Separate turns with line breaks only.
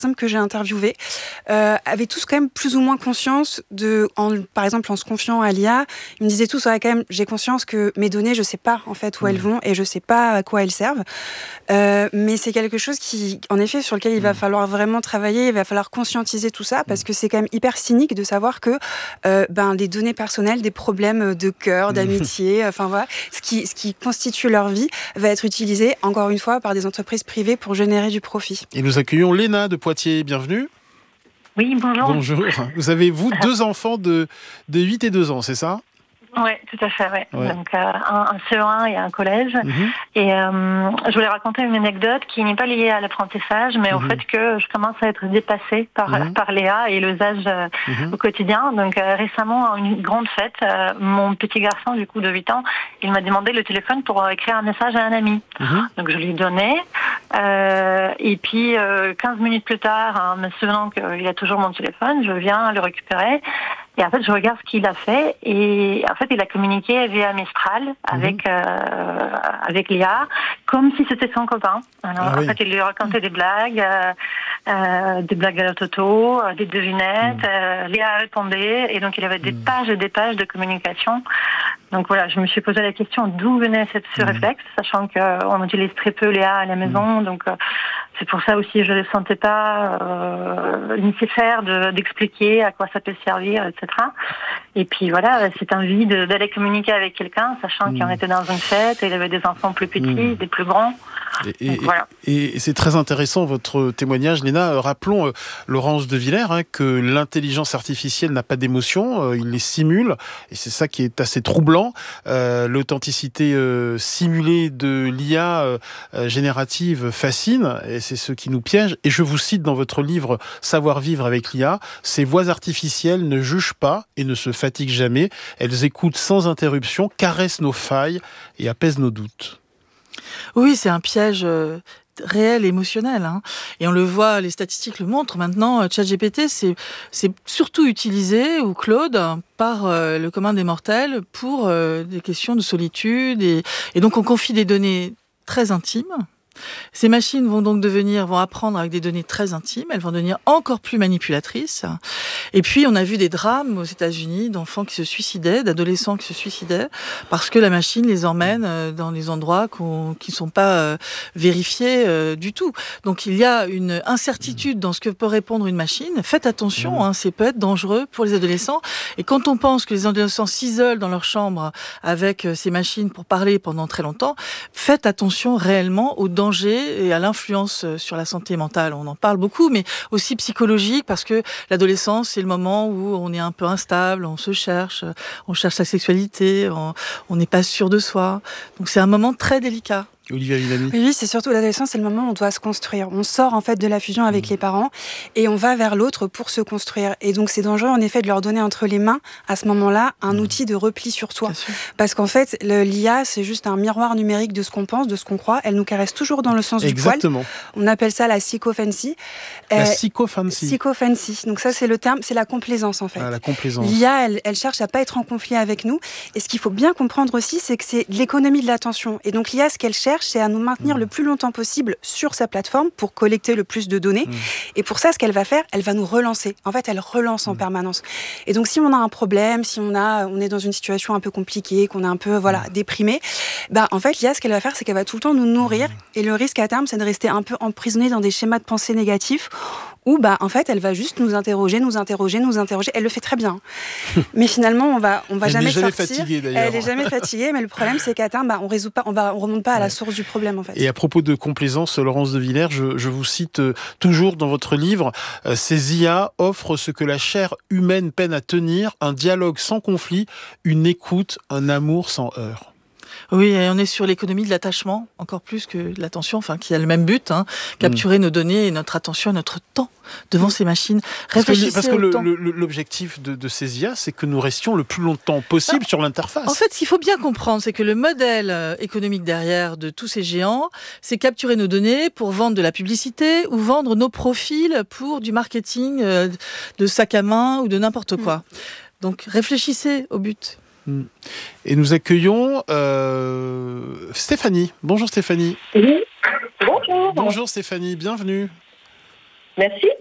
que j'ai interviewés avaient tous quand même plus ou moins conscience par exemple en se confiant à l'IA, ils me disaient tous quand même j'ai conscience que mes données je sais pas en fait où elles vont et je sais pas à quoi elles servent, mais c'est quelque chose en effet sur lequel il va falloir vraiment travailler, il va falloir conscientiser tout ça parce que c'est quand même hyper cynique de savoir que les données personnelles, des problèmes de cœur, d'amitié, enfin voilà, ce qui constitue leur vie va être utilisé encore une fois par des entreprises privées pour générer du profit.
Et nous accueillons Léna de Poitiers, bienvenue.
Oui, bonjour.
Bonjour. Vous avez, vous, 2 enfants de 8 et 2 ans, c'est ça ?
Oui, tout à fait. Ouais. Donc, un CE1 et un collège. Et je voulais raconter une anecdote qui n'est pas liée à l'apprentissage, mais au fait que je commence à être dépassée par l'IA et l'usage au quotidien. Donc, récemment, à une grande fête, mon petit garçon, du coup, de 8 ans, il m'a demandé le téléphone pour écrire un message à un ami. Donc, je lui ai donné. Et puis, 15 minutes plus tard, en me souvenant qu'il a toujours mon téléphone, je viens le récupérer. Et en fait, je regarde ce qu'il a fait. Et en fait, il a communiqué via Mistral avec l'IA, comme si c'était son copain. Alors, en fait, il lui racontait des blagues à la Toto, des devinettes. L'IA répondait. Et donc, il avait des pages et des pages de communication. Donc voilà, je me suis posé la question d'où venait ce réflexe, sachant qu'on utilise très peu l'IA à la maison. Donc, c'est pour ça aussi je ne sentais pas nécessaire d'expliquer à quoi ça peut servir, etc. Et puis voilà, c'est envie d'aller communiquer avec quelqu'un, sachant qu'on était dans une fête et il y avait des enfants plus petits, des plus grands.
Et c'est très intéressant votre témoignage, Léna. Rappelons, Laurence de Villers, que l'intelligence artificielle n'a pas d'émotion, il les simule, et c'est ça qui est assez troublant. L'authenticité simulée de l'IA générative fascine, et c'est ce qui nous piège. Et je vous cite dans votre livre « Savoir vivre avec l'IA », ces voix artificielles ne jugent pas et ne se fatiguent jamais. Elles écoutent sans interruption, caressent nos failles et apaisent nos doutes.
Oui, c'est un piège réel, émotionnel. Et on le voit, les statistiques le montrent. Maintenant, ChatGPT, c'est surtout utilisé, ou Claude, par le commun des mortels pour des questions de solitude. Et donc, on confie des données très intimes. Ces machines vont apprendre avec des données très intimes, elles vont devenir encore plus manipulatrices. Et puis, on a vu des drames aux États-Unis d'enfants qui se suicidaient, d'adolescents qui se suicidaient, parce que la machine les emmène dans des endroits qui ne sont pas vérifiés du tout. Donc, il y a une incertitude dans ce que peut répondre une machine. Faites attention, ça peut être dangereux pour les adolescents. Et quand on pense que les adolescents s'isolent dans leur chambre avec ces machines pour parler pendant très longtemps, faites attention réellement aux dangers et à l'influence sur la santé mentale. On en parle beaucoup, mais aussi psychologique, parce que l'adolescence, c'est le moment où on est un peu instable, on cherche sa sexualité, on n'est pas sûr de soi. Donc c'est un moment très délicat.
Olivia Villani.
Oui, c'est surtout l'adolescence, c'est le moment où on doit se construire. On sort en fait de la fusion avec les parents et on va vers l'autre pour se construire. Et donc c'est dangereux en effet de leur donner entre les mains à ce moment-là un outil de repli sur soi. Parce qu'en fait, l'IA, c'est juste un miroir numérique de ce qu'on pense, de ce qu'on croit. Elle nous caresse toujours dans le sens du poil. On appelle ça la psychophancy.
La psychophancy.
Psychophancy. Donc ça, c'est le terme, c'est la complaisance en fait.
La complaisance.
L'IA, elle cherche à pas être en conflit avec nous. Et ce qu'il faut bien comprendre aussi, c'est que c'est l'économie de l'attention. Et donc l'IA, ce qu'elle cherche, c'est à nous maintenir le plus longtemps possible sur sa plateforme pour collecter le plus de données. Et pour ça, ce qu'elle va faire, elle va nous relancer. En fait, elle relance en permanence. Et donc, si on a un problème, si on est dans une situation un peu compliquée, qu'on est un peu déprimé, en fait, l'IA, ce qu'elle va faire, c'est qu'elle va tout le temps nous nourrir. Et le risque à terme, c'est de rester un peu emprisonné dans des schémas de pensée négatifs où, en fait, elle va juste nous interroger. Elle le fait très bien. Mais finalement, on va jamais sortir.
Fatiguée, d'ailleurs.
Elle est jamais fatiguée, mais le problème, c'est qu'à terme, on résout pas, on remonte pas à la source du problème, en fait.
Et à propos de complaisance, Laurence de Villers, je vous cite toujours dans votre livre, ces IA offrent ce que la chair humaine peine à tenir, un dialogue sans conflit, une écoute, un amour sans heurts.
Oui, et on est sur l'économie de l'attachement, encore plus que de l'attention, qui a le même but, capturer nos données et notre attention et notre temps devant ces machines.
Parce que l'objectif de ces IA, c'est que nous restions le plus longtemps possible sur l'interface.
En fait, ce qu'il faut bien comprendre, c'est que le modèle économique derrière de tous ces géants, c'est capturer nos données pour vendre de la publicité ou vendre nos profils pour du marketing de sac à main ou de n'importe quoi. Donc, réfléchissez au but.
Et nous accueillons Stéphanie. Bonjour Stéphanie.
Oui. Bonjour.
Bonjour Stéphanie, bienvenue.
Merci.